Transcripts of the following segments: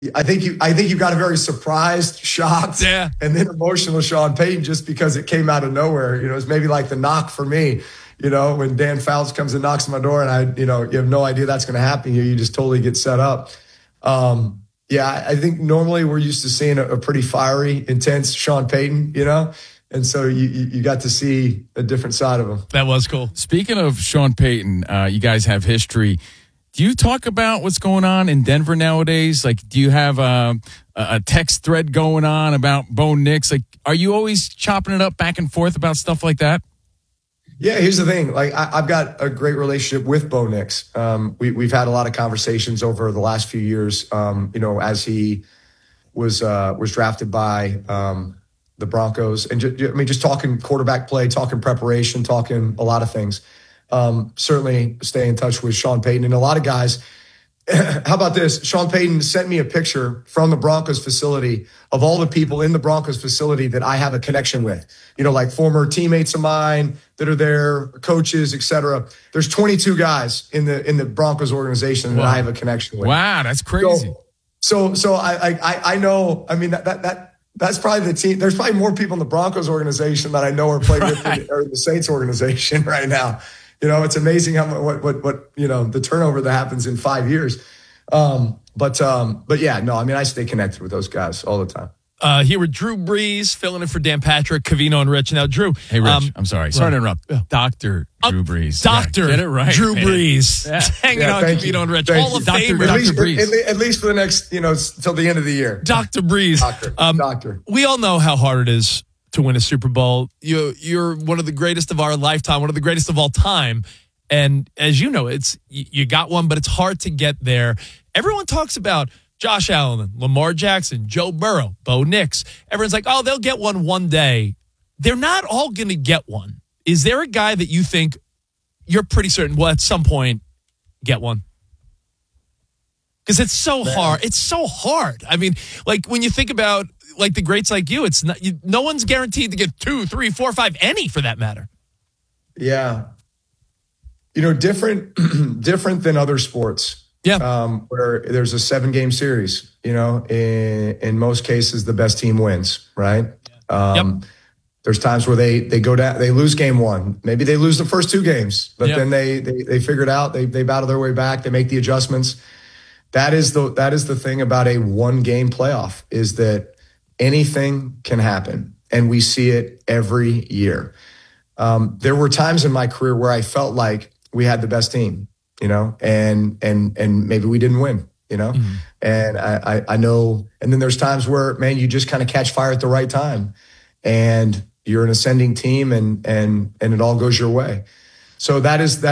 you got a very surprised, shocked, and then emotional Sean Payton just because it came out of nowhere. You know, it's maybe like the knock for me. You know, when Dan Fouts comes and knocks on my door, and you have no idea that's going to happen. You just totally get set up. I think normally we're used to seeing a pretty fiery, intense Sean Payton. You know. And so you got to see a different side of him. That was cool. Speaking of Sean Payton, you guys have history. Do you talk about what's going on in Denver nowadays? Like, do you have a text thread going on about Bo Nix? Like, are you always chopping it up back and forth about stuff like that? Yeah, here's the thing. Like, I've got a great relationship with Bo Nix. We've had a lot of conversations over the last few years. As he was drafted by the Broncos, and just talking quarterback play, talking preparation, talking a lot of things. Certainly stay in touch with Sean Payton and a lot of guys. How about this? Sean Payton sent me a picture from the Broncos facility of all the people in the Broncos facility that I have a connection with. You know, like former teammates of mine that are there, coaches, etc. There's 22 guys in the Broncos organization that I have a connection with. Wow, that's crazy. So I know. I mean that's probably the team. There's probably more people in the Broncos organization that I know are playing with the Saints organization right now. You know, it's amazing what the turnover that happens in 5 years. But yeah, no, I mean, I stay connected with those guys all the time. Here with Drew Brees, filling in for Dan Patrick, Covino, and Rich. Now, Drew. Hey, Rich, I'm sorry. Sorry to interrupt. Dr. Drew Brees. Dr. Get it right. Drew Brees. Hanging out with Covino and Rich. Hall of Famer. Dr. Brees. At least for the next, till the end of the year. Dr. Brees. Doctor. We all know how hard it is to win a Super Bowl. You're one of the greatest of our lifetime, one of the greatest of all time. And as you know, you got one, but it's hard to get there. Everyone talks about Josh Allen, Lamar Jackson, Joe Burrow, Bo Nix. Everyone's like, oh, they'll get one day. They're not all going to get one. Is there a guy that you think you're pretty certain will at some point get one? Because it's so hard. It's so hard. I mean, like when you think about like the greats like you, it's not, no one's guaranteed to get 2, 3, 4, 5, any for that matter. Yeah. Different than other sports. Yeah. Where there's a 7-game series, in most cases, the best team wins, right? There's times where they go down, they lose game 1. Maybe they lose the first 2 games, but then they figure it out. They battle their way back. They make the adjustments. That is the thing about a 1-game playoff is that anything can happen, and we see it every year. There were times in my career where I felt like we had the best team, and maybe we didn't win, Mm-hmm. And I know. And then there's times where, man, you just kind of catch fire at the right time, and you're an ascending team, and it all goes your way. So that is.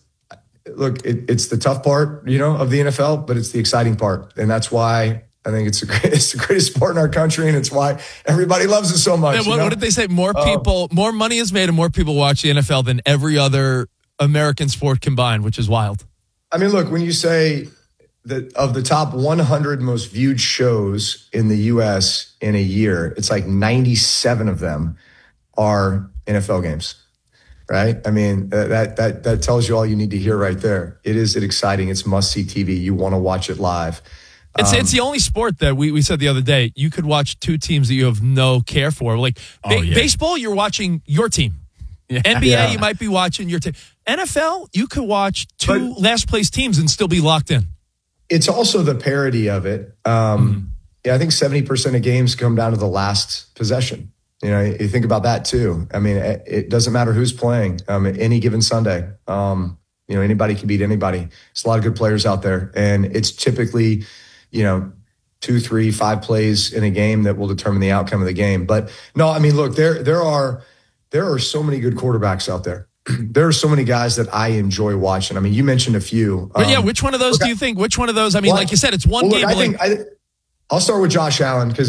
Look, it's the tough part, of the NFL, but it's the exciting part, and that's why I think it's the greatest sport in our country, and it's why everybody loves it so much. What did they say? More money is made, and more people watch the NFL than every other American sport combined, which is wild. I mean, look, when you say that of the top 100 most viewed shows in the U.S. in a year, it's like 97 of them are NFL games. Right? I mean, that tells you all you need to hear right there. It's exciting. It's must-see TV. You want to watch it live. It's the only sport that we said the other day, you could watch 2 teams that you have no care for. Like baseball, you're watching your team. Yeah. NBA, you might be watching your team. NFL, you could watch 2 last-place teams and still be locked in. It's also the parity of it. I think 70% of games come down to the last possession. You think about that too. I mean, it doesn't matter who's playing any given Sunday. Anybody can beat anybody. There's a lot of good players out there, and it's typically, 2, 3, 5 plays in a game that will determine the outcome of the game. But no, I mean, look, there are so many good quarterbacks out there. There are so many guys that I enjoy watching. I mean, you mentioned a few. Which one of those do you think? Which one of those? I mean, like you said, it's one game. I'll start with Josh Allen because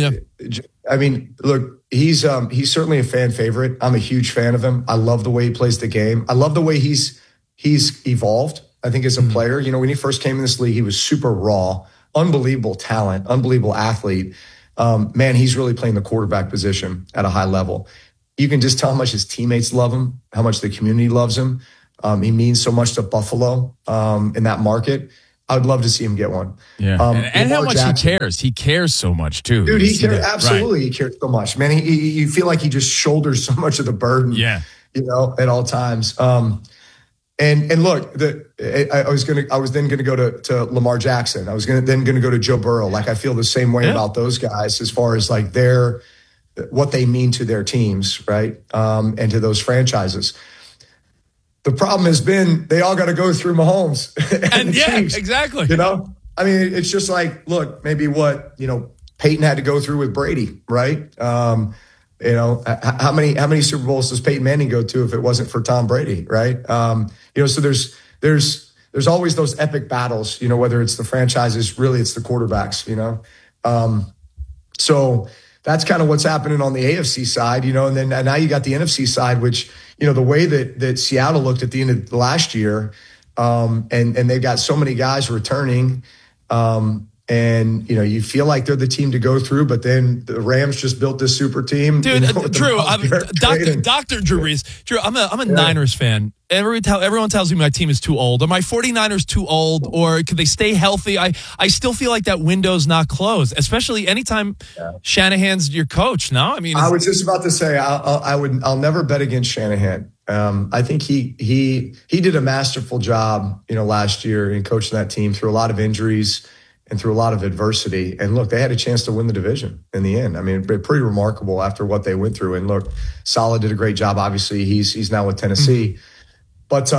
I mean, look, he's certainly a fan favorite. I'm a huge fan of him. I love the way he plays the game. I love the way he's evolved. I think as a player, when he first came in this league, he was super raw, unbelievable talent, unbelievable athlete. Man, he's really playing the quarterback position at a high level. You can just tell how much his teammates love him, how much the community loves him. He means so much to Buffalo in that market. I would love to see him get one. Yeah, and how Lamar much Jackson, he cares. He cares so much too. dude. You He see cares that? absolutely. Right. He cares so much, man. You feel like he just shoulders so much of the burden. Yeah. At all times. And look, I was then gonna go to Lamar Jackson. I was then gonna go to Joe Burrow. Like I feel the same way about those guys as far as like what they mean to their teams, right? And to those franchises. The problem has been they all got to go through Mahomes and the Chiefs, exactly. I mean, it's just like, look, maybe what Peyton had to go through with Brady, right? How many Super Bowls does Peyton Manning go to if it wasn't for Tom Brady, right? So there's always those epic battles, whether it's the franchises, really it's the quarterbacks, So that's kind of what's happening on the AFC side, and then now you got the NFC side, which, the way that Seattle looked at the end of the last year, and they've got so many guys returning, and you feel like they're the team to go through, but then the Rams just built this super team. Dude, Drew, Dr. Drew Brees. Drew, I'm a Niners fan. Everyone tells me my team is too old. Are my 49ers too old, or could they stay healthy? I still feel like that window's not closed, especially anytime Shanahan's your coach. No, I mean, I was just about to say I'll never bet against Shanahan. I think he did a masterful job, last year in coaching that team through a lot of injuries and through a lot of adversity. And look, they had a chance to win the division in the end. I mean, pretty remarkable after what they went through. And look, Saleh did a great job. Obviously, he's now with Tennessee. But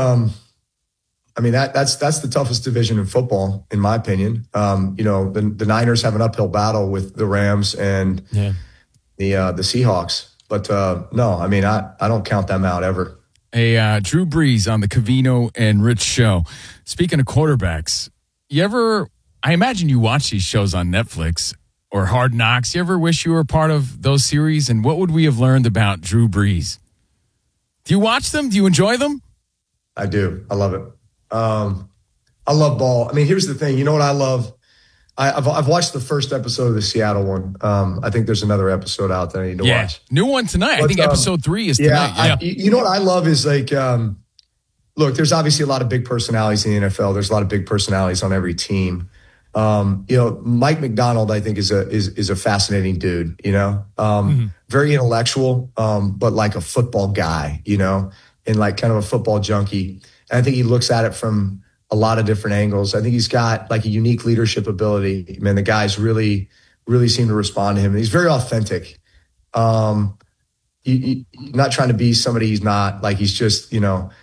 I mean, that's the toughest division in football, in my opinion. The Niners have an uphill battle with the Rams and the Seahawks. But no, I mean, I don't count them out ever. Hey, Drew Brees on the Covino and Rich show. Speaking of quarterbacks, I imagine you watch these shows on Netflix or Hard Knocks. You ever wish you were a part of those series? And what would we have learned about Drew Brees? Do you watch them? Do you enjoy them? I do. I love it. I love ball. I mean, here's the thing. You know what I love? I've watched the first episode of the Seattle one. I think there's another episode out that I need to watch. New one tonight. I think episode 3 is tonight. You know what I love is like, look, there's obviously a lot of big personalities in the NFL. There's a lot of big personalities on every team. Mike McDonald, I think is a fascinating dude, very intellectual, but like a football guy, and like kind of a football junkie. And I think he looks at it from a lot of different angles. I think he's got like a unique leadership ability. Man, the guys really, really seem to respond to him. And he's very authentic. Not trying to be somebody he's not. Like he's just,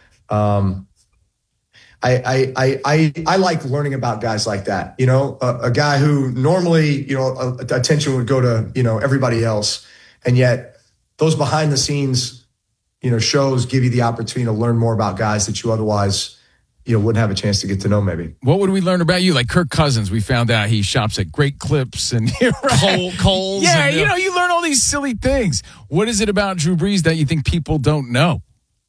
I like learning about guys like that. A guy who normally, attention would go to, everybody else. And yet those behind the scenes, shows give you the opportunity to learn more about guys that you otherwise, wouldn't have a chance to get to know maybe. What would we learn about you? Like Kirk Cousins, we found out he shops at Great Clips and Kohl's. Yeah, and, you learn all these silly things. What is it about Drew Brees that you think people don't know?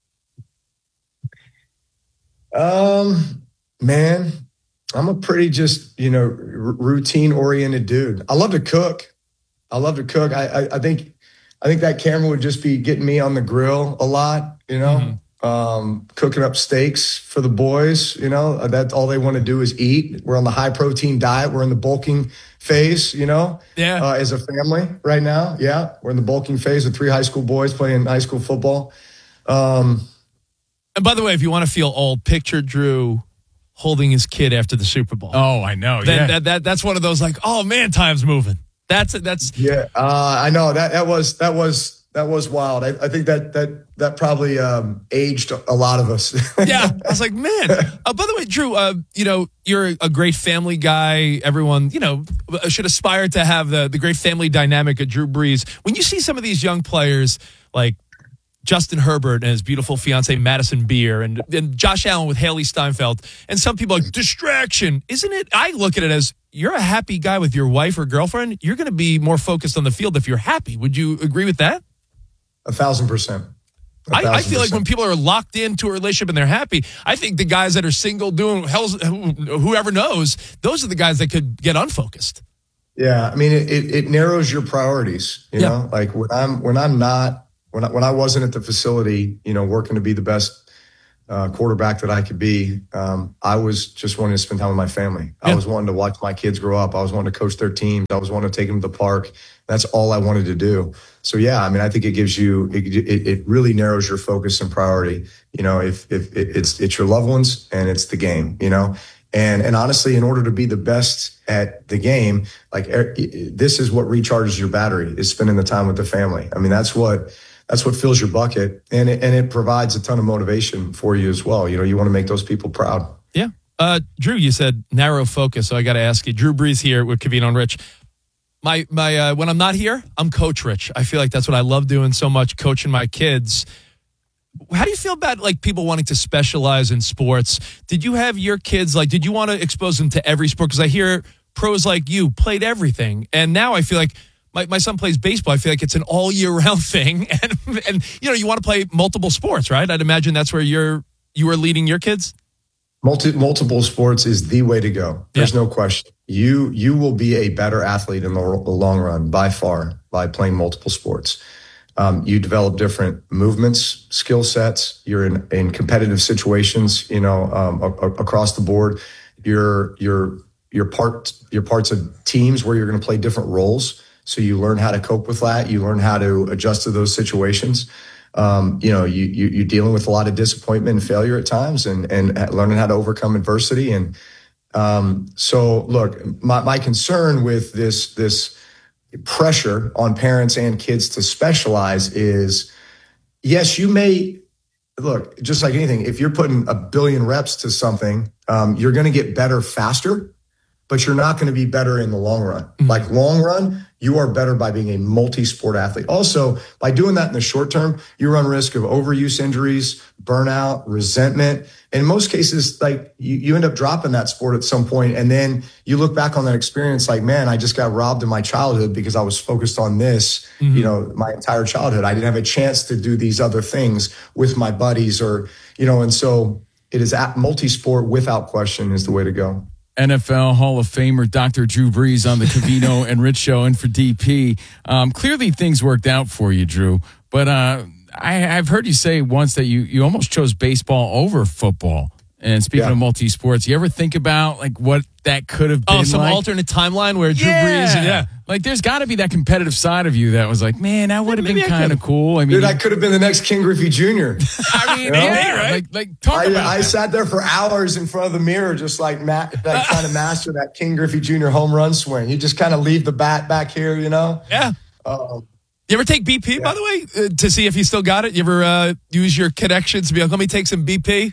Man, I'm a pretty just, routine oriented dude. I love to cook. I think that camera would just be getting me on the grill a lot, cooking up steaks for the boys, that's all they want to do is eat. We're on the high protein diet. We're in the bulking phase, as a family right now. Yeah. We're in the bulking phase with 3 high school boys playing high school football. And by the way, if you want to feel old, picture Drew holding his kid after the Super Bowl. Oh, I know. That's one of those like, oh man, time's moving. That's I know that was wild. I think that probably aged a lot of us. Yeah, I was like, man. By the way, Drew, you're a great family guy. Everyone, should aspire to have the great family dynamic of Drew Brees. When you see some of these young players like Justin Herbert and his beautiful fiance Madison Beer and Josh Allen with Haley Steinfeld, and some people are like, distraction, isn't it? I look at it as you're a happy guy with your wife or girlfriend. You're going to be more focused on the field if you're happy. Would you agree with that? 1,000%. I feel like when people are locked into a relationship and they're happy, I think the guys that are single doing whoever knows, those are the guys that could get unfocused. Yeah, I mean, it narrows your priorities. You know, like when I wasn't at the facility, working to be the best quarterback that I could be, I was just wanting to spend time with my family. I was wanting to watch my kids grow up. I was wanting to coach their teams. I was wanting to take them to the park. That's all I wanted to do. So yeah, I mean, I think it gives you, it really narrows your focus and priority. You know, if it's your loved ones and it's the game, you know, and honestly, in order to be the best at the game, like this is what recharges your battery, is spending the time with the family. I mean, that's what fills your bucket, and it provides a ton of motivation for you as well. You know, you want to make those people proud. Yeah. Drew, you said narrow focus, so I got to ask you. Drew Brees here with Covino and Rich. My when I'm not here, I'm Coach Rich. I feel like that's what I love doing so much, coaching my kids. How do you feel about like people wanting to specialize in sports? Did you have your kids, like, did you want to expose them to every sport? Because I hear pros like you played everything, and now I feel like my son plays baseball. I feel like it's an all year round thing, and you know, you want to play multiple sports, right? I'd imagine that's where you were leading your kids. Multiple sports is the way to go. There's no question. You will be a better athlete in the long run by far by playing multiple sports. You develop different movements, skill sets. You're in competitive situations, you know, across the board. You're parts of teams where you're going to play different roles. So you learn how to cope with that. You learn how to adjust to those situations. You know, you're dealing with a lot of disappointment and failure at times, and learning how to overcome adversity. And so, look, my concern with this pressure on parents and kids to specialize is, yes, you may look, just like anything. If you're putting 1 billion reps to something, you're going to get better faster, but you're not going to be better in the long run. Mm-hmm. Like long run, you are better by being a multi-sport athlete. Also, by doing that in the short term, you run risk of overuse injuries, burnout, resentment. In most cases, like you end up dropping that sport at some point, and then you look back on that experience like, man, I just got robbed in my childhood because I was focused on this, you know, my entire childhood. I didn't have a chance to do these other things with my buddies, or, you know, and so it is multi-sport without question is the way to go. NFL Hall of Famer Dr. Drew Brees on the Covino and Rich Show, and for DP. Clearly things worked out for you, Drew, but I've heard you say once that you almost chose baseball over football. And speaking of multi-sports, you ever think about like what that could have been? Oh, some alternate timeline where Drew Brees, like there's got to be that competitive side of you that was like, man, that would have been kind of cool. I mean, dude, I could have been the next King Griffey Jr. I mean, right? Like talk about I sat there for hours in front of the mirror, just like trying to master that King Griffey Jr. home run swing. You just kind of leave the bat back here, you know? Yeah. You ever take BP, by the way, to see if you still got it? You ever use your connections to be like, let me take some BP?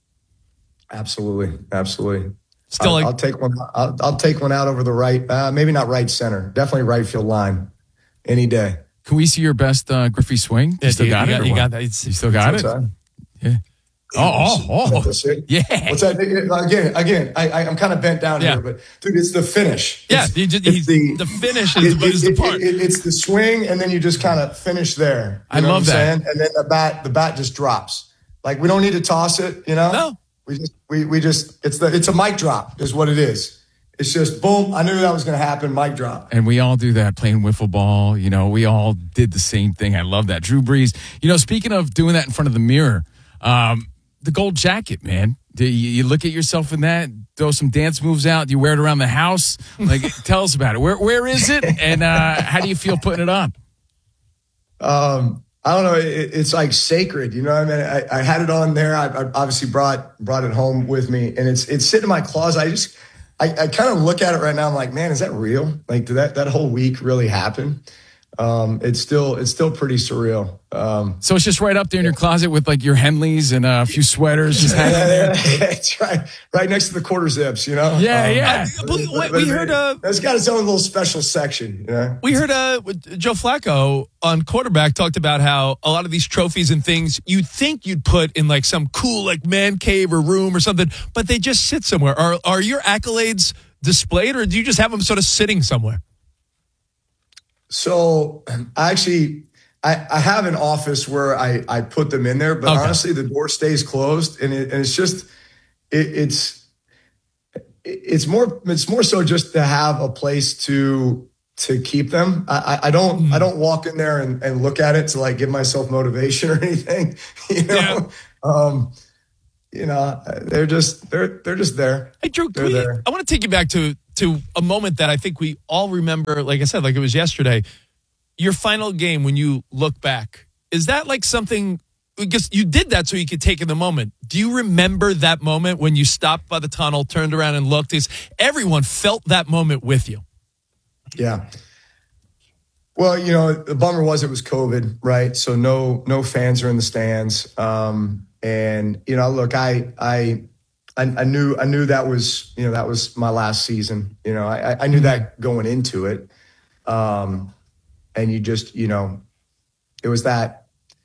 Absolutely. Still, I'll take one. I'll take one out over the right, maybe not right center, definitely right field line, any day. Can we see your best Griffey swing? You still got it. You got that. You still got it. Yeah. Oh. Yeah. What's that? Again. I'm kind of bent down here, but dude, it's the finish. Yeah. The finish is the part. It's the swing, and then you just kind of finish there. I love that. And then the bat just drops. Like we don't need to toss it, you know. No. We just it's a mic drop is what it is. It's just boom. I knew that was going to happen. Mic drop. And we all do that playing wiffle ball. You know, we all did the same thing. I love that. Drew Brees. You know, speaking of doing that in front of the mirror, the gold jacket, man. Do you look at yourself in that? Throw some dance moves out. Do you wear it around the house? Like, tell us about it. Where is it? And how do you feel putting it on? I don't know. It's like sacred, you know what I mean? I had it on there. I obviously brought it home with me, and it's sitting in my closet. I kind of look at it right now. I'm like, man, is that real? Like, did that whole week really happen? It's still pretty surreal. So it's just right up there in your closet with like your Henleys and a few sweaters just hanging there. It's right next to the quarter zips, you know? Yeah. We heard it's got its own little special section, you know? We heard Joe Flacco on Quarterback talked about how a lot of these trophies and things you'd think you'd put in like some cool like man cave or room or something, but they just sit somewhere. Are your accolades displayed, or do you just have them sort of sitting somewhere? So I have an office where I put them in there, but honestly, the door stays closed, and it's just it's more so just to have a place to keep them. I don't walk in there and look at it to like give myself motivation or anything, you know. they're just there. Hey, Drew, They're there. I want to take you back to a moment that I think we all remember, like I said, like it was yesterday. Your final game, when you look back, is that like something, because you did that so you could take in the moment. Do you remember that moment when you stopped by the tunnel, turned around and looked? Everyone felt that moment with you. Yeah. Well, the bummer was it was COVID, right? So no fans are in the stands. And look, I knew that was my last season. I knew that going into it. And you just, it was that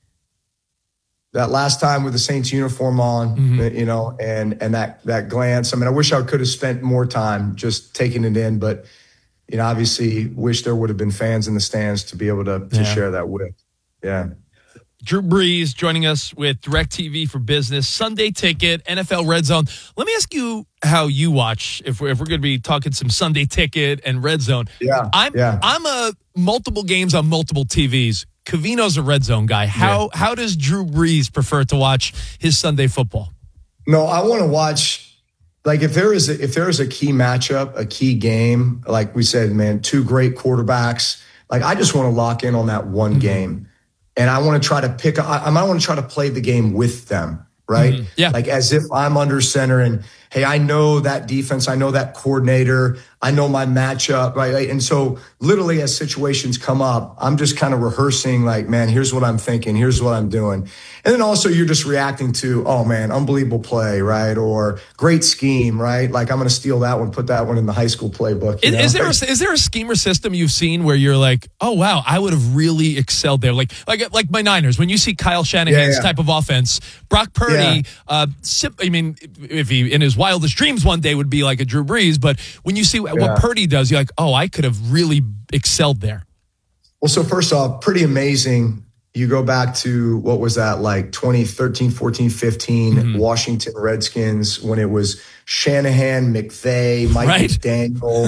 last time with the Saints uniform on, and that glance. I mean, I wish I could have spent more time just taking it in, but obviously wish there would have been fans in the stands to be able to share that with. Yeah. Drew Brees joining us with DirecTV for Business, Sunday Ticket, NFL Red Zone. Let me ask you how you watch, if we're going to be talking some Sunday Ticket and Red Zone. Yeah. I'm a multiple games on multiple TVs. Covino's a Red Zone guy. How does Drew Brees prefer to watch his Sunday football? No, I want to watch, like, if there is a key matchup, a key game, like we said, man, two great quarterbacks, like I just want to lock in on that one game. And I want to try to I want to try to play the game with them, right? Mm-hmm. Yeah. Like as if I'm under center and, hey, I know that defense. I know that coordinator. I know my matchup, right? And so literally as situations come up, I'm just kind of rehearsing like, man, here's what I'm thinking. Here's what I'm doing. And then also you're just reacting to, oh man, unbelievable play, right? Or great scheme, right? Like I'm going to steal that one, put that one in the high school playbook. Is there a scheme or system you've seen where you're like, oh wow, I would have really excelled there? Like my Niners, when you see Kyle Shanahan's type of offense, Brock Purdy, I mean, if he in his wildest dreams one day would be like a Drew Brees, but when you see what Purdy does, you're like, oh, I could have really excelled there. Well, so first off, pretty amazing. You go back to, what was that, like 2013, 14, 15, Washington Redskins, when it was Shanahan, McVay, Mike McDaniel.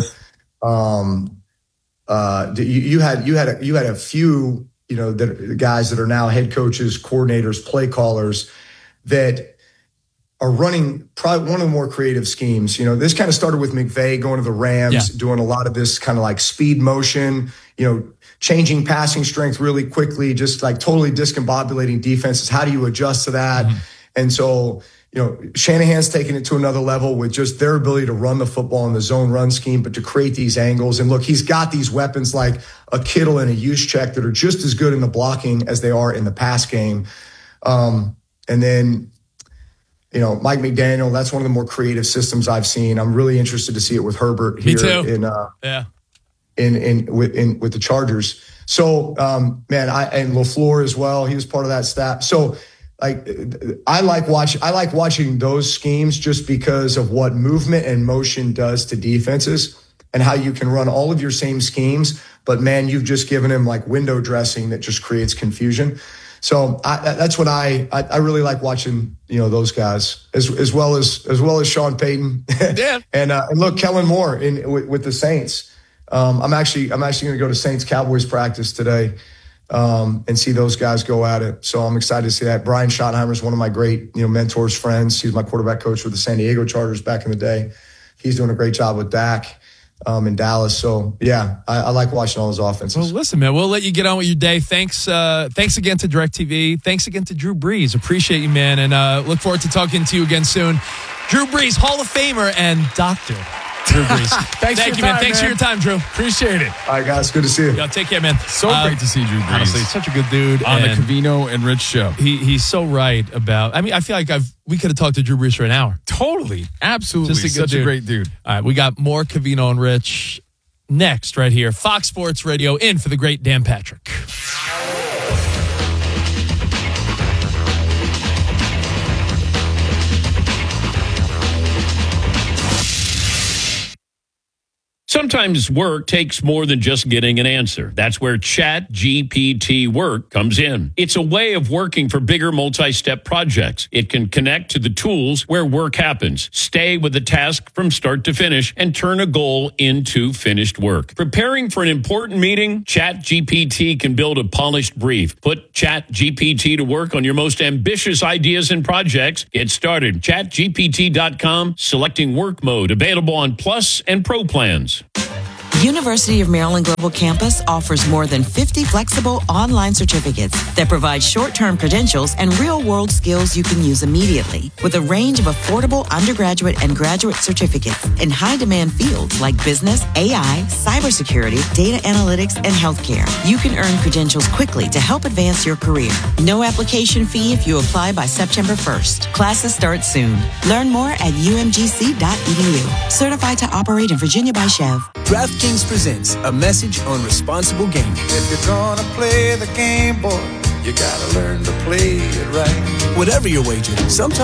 You had a few, the guys that are now head coaches, coordinators, play callers that are running probably one of the more creative schemes. This kind of started with McVay going to the Rams, doing a lot of this kind of like speed motion, changing passing strength really quickly, just like totally discombobulating defenses. How do you adjust to that? And so, Shanahan's taking it to another level with just their ability to run the football in the zone run scheme, but to create these angles. And look, he's got these weapons like a Kittle and a Juszczyk that are just as good in the blocking as they are in the pass game. And then, Mike McDaniel, that's one of the more creative systems I've seen. I'm really interested to see it with Herbert here with the Chargers. So, and LaFleur as well. He was part of that staff. So, I like watching those schemes just because of what movement and motion does to defenses and how you can run all of your same schemes, but man, you've just given him like window dressing that just creates confusion. So that's what I really like watching, those guys as well as Sean Payton and look, Kellen Moore with the Saints. I'm actually going to go to Saints Cowboys practice today and see those guys go at it. So I'm excited to see that. Brian Schottenheimer is one of my great mentors, friends. He was my quarterback coach with the San Diego Chargers back in the day. He's doing a great job with Dak in Dallas. So yeah, I like watching all those offenses. Well, listen, man, we'll let you get on with your day. Thanks again to DirecTV. Thanks again to Drew Brees. Appreciate you, man, and look forward to talking to you again soon. Drew Brees, Hall of Famer and Doctor Drew Brees. Thank you, man. Thanks for your time, Drew. Appreciate it. All right, guys. Good to see you. Yeah, take care, man. So great to see Drew Brees. Honestly, such a good dude. On the Covino and Rich show. He's so right about, I feel like we could have talked to Drew Brees for an hour. Totally. Absolutely. Such a great dude. All right, we got more Covino and Rich next right here. Fox Sports Radio in for the great Dan Patrick. Sometimes work takes more than just getting an answer. That's where ChatGPT Work comes in. It's a way of working for bigger multi-step projects. It can connect to the tools where work happens, stay with the task from start to finish, and turn a goal into finished work. Preparing for an important meeting? ChatGPT can build a polished brief. Put ChatGPT to work on your most ambitious ideas and projects. Get started. ChatGPT.com, selecting work mode, available on Plus and Pro plans. University of Maryland Global Campus offers more than 50 flexible online certificates that provide short-term credentials and real-world skills you can use immediately, with a range of affordable undergraduate and graduate certificates in high-demand fields like business, AI, cybersecurity, data analytics, and healthcare. You can earn credentials quickly to help advance your career. No application fee if you apply by September 1st. Classes start soon. Learn more at umgc.edu. Certified to operate in Virginia by Chev. DraftKings presents a message on responsible gaming. If you're gonna play the game, boy, you gotta learn to play it right. Whatever your wager, sometimes